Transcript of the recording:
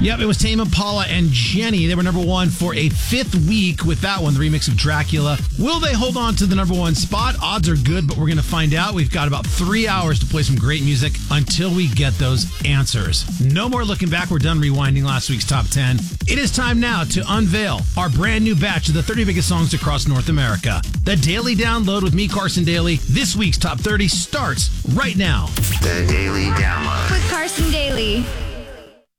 Yep, it was Tame Impala and Jenny. They were number one for a fifth week with that one, the remix of Dracula. Will they hold on to the number one spot? Odds are good, but we're going to find out. We've got about 3 hours to play some great music until we get those answers. No more looking back. We're done rewinding last week's top 10. It is time now to unveil our brand new batch of the 30 biggest songs across North America. The Daily Download with me, Carson Daly. This week's top 30 starts right now. The Daily Download with Carson Daly.